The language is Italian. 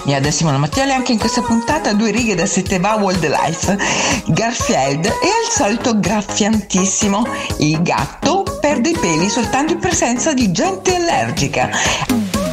Mi da Simona Mattioli. Anche in questa puntata 2 righe da 7 va Wildlife. Garfield è al solito graffiantissimo. Il gatto perde i peli soltanto in presenza di gente allergica.